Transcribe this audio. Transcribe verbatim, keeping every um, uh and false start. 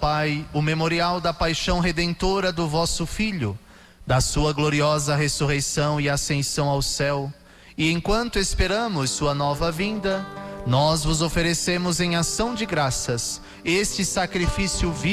Pai, o memorial da paixão redentora do vosso Filho, da sua gloriosa ressurreição e ascensão ao céu, e enquanto esperamos sua nova vinda, nós vos oferecemos em ação de graças este sacrifício vivo